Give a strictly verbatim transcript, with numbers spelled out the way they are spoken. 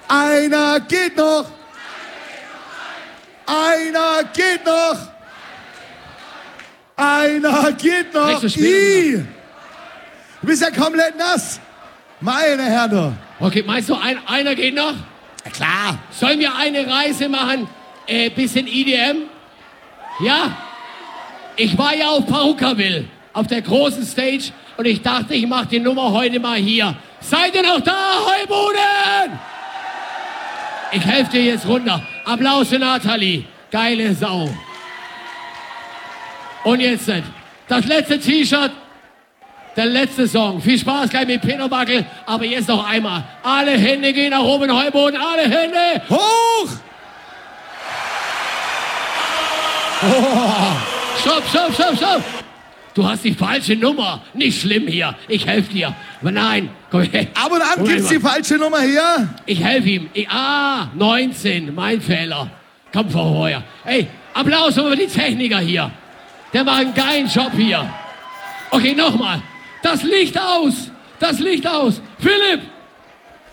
Einer geht noch. Einer geht noch. Einer geht noch. I. Du bist ja komplett nass. Meine Herren. Okay, meinst du, ein, einer geht noch? Ja, klar. Sollen wir eine Reise machen, äh, bisschen E D M? Ja? Ich war ja auf Perukaville, auf der großen Stage, und ich dachte, ich mache die Nummer heute mal hier. Seid ihr noch da, Heubuden? Ich helfe dir jetzt runter. Applaus für Nathalie. Geile Sau. Und jetzt das letzte T-Shirt, der letzte Song. Viel Spaß gleich mit Pinobackel, aber jetzt noch einmal. Alle Hände gehen nach oben, Heuboden, alle Hände. Hoch! Oh. Stopp, stopp, stopp, stopp. Du hast die falsche Nummer. Nicht schlimm hier. Ich helfe dir. Aber nein, komm her. Ab und an gibt's die falsche Nummer hier. Ich helfe ihm. Ich, ah, neunzehn, mein Fehler. Komm vorher. Ey, Applaus für die Techniker hier. Der macht einen geilen Job hier. Okay, nochmal. Das Licht aus. Das Licht aus. Philipp,